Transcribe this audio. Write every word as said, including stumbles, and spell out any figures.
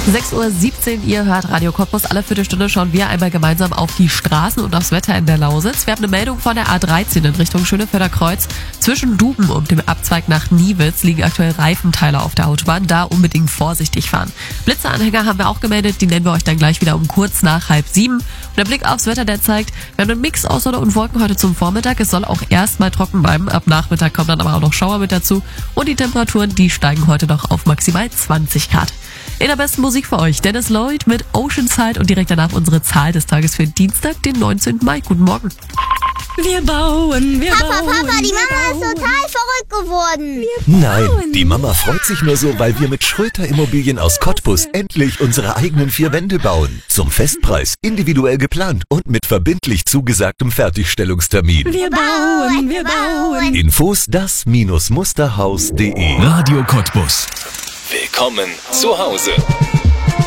sechs Uhr siebzehn, ihr hört Radio Cottbus. Alle Viertelstunde schauen wir einmal gemeinsam auf die Straßen und aufs Wetter in der Lausitz. Wir haben eine Meldung von der A dreizehn in Richtung Schönefelder Kreuz. Zwischen Duben und dem Abzweig nach Niewitz liegen aktuell Reifenteile auf der Autobahn. Da unbedingt vorsichtig fahren. Blitzeanhänger haben wir auch gemeldet. Die nennen wir euch dann gleich wieder um kurz nach halb sieben. Und der Blick aufs Wetter, der zeigt, wir haben einen Mix aus Sonne und Wolken heute zum Vormittag. Es soll auch erstmal trocken bleiben. Ab Nachmittag kommen dann aber auch noch Schauer mit dazu. Und die Temperaturen, die steigen heute noch auf maximal zwanzig Grad. In der besten Musik für euch, Dennis Lloyd mit Oceanside und direkt danach unsere Zahl des Tages für Dienstag, den neunzehnten Mai. Guten Morgen. Wir bauen, wir Papa, bauen. Papa, die wir Mama bauen. ist total verrückt geworden. Nein, die Mama freut sich nur so, weil wir mit Schröter Immobilien aus Cottbus endlich unsere eigenen vier Wände bauen. Zum Festpreis, individuell geplant und mit verbindlich zugesagtem Fertigstellungstermin. Wir bauen, wir bauen. Infos das Musterhaus punkt de. Radio Cottbus. Willkommen zu Hause.